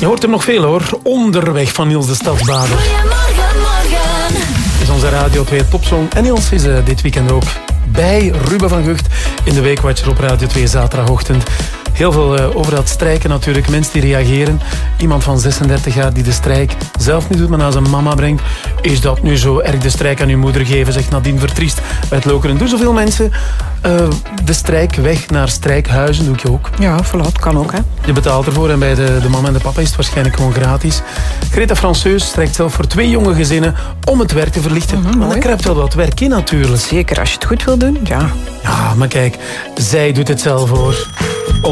Je hoort hem nog veel hoor. Onderweg van Niels de Stadsbader. Goedemorgen, morgen. Is onze Radio 2 topsong. En Niels is dit weekend ook bij Ruben van Gucht in de Weekwatcher op Radio 2 zaterdagochtend. Heel veel over dat strijken natuurlijk. Mensen die reageren. Iemand van 36 jaar die de strijk zelf niet doet, maar naar zijn mama brengt. Is dat nu zo erg de strijk aan uw moeder geven? Zegt Nadine Vertriest uit Lokeren. Doen zoveel mensen de strijk weg naar strijkhuizen? Doe ik ook. Ja, voilà, het kan ook, hè. Je betaalt ervoor en bij de mama en de papa is het waarschijnlijk gewoon gratis. Greta Franseus strijkt zelf voor 2 jonge gezinnen om het werk te verlichten. Maar dat kruipt wel wat werk in natuurlijk. Zeker, als je het goed wil doen, ja. Ja, maar kijk, zij doet het zelf hoor.